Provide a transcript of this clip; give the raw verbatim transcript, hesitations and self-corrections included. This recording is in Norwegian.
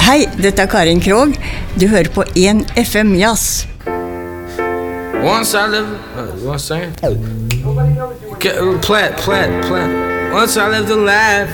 Hei, dette er Karin Krog. Du hører på en F M Jazz. Once I lived, uh, you want to sing? Okay, Platt, Platt, Platt. Once I lived a life